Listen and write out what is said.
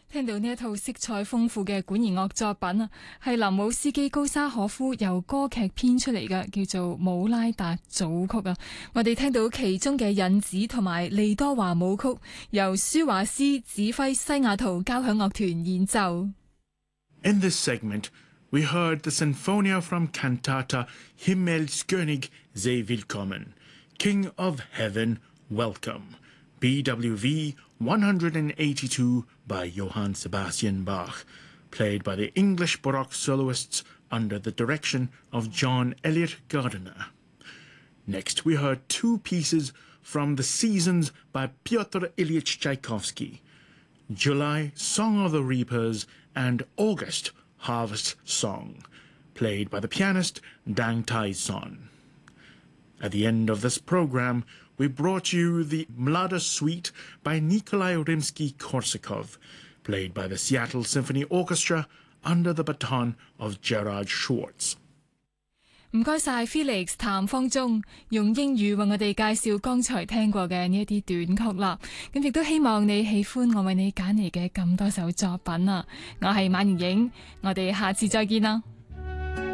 聽到呢一套色彩豐富嘅管弦樂作品啊，係林姆斯基高沙可夫由歌劇編出嚟嘅，叫做《姆拉達組曲》啊。我哋聽到其中嘅引子同埋利多華舞曲，由舒華斯指揮西雅圖交響樂團演奏。 In this segment, we heard the Sinfonia from Cantata Himmelskönig sei willkommen, King of Heaven, Welcome, BWV 182 by Johann Sebastian Bach, played by the English Baroque soloists under the direction of John Eliot Gardiner. Next, we heard two pieces from The Seasons by Pyotr Ilyich Tchaikovsky, July, Song of the Reapers, and August, Harvest Song, played by the pianist Dang Tai-son. At the end of this program, we brought you the Mlada Suite by Nikolai Rimsky-Korsakov, played by the Seattle Symphony Orchestra under the baton of Gerard Schwartz. 唔該晒 Felix 譚方中用英語為我哋介紹剛才聽過嘅呢一啲短曲啦，咁亦都希望你喜歡我為你揀嚟嘅咁多首作品啊！我係馬妍影，我哋下次再見啦〜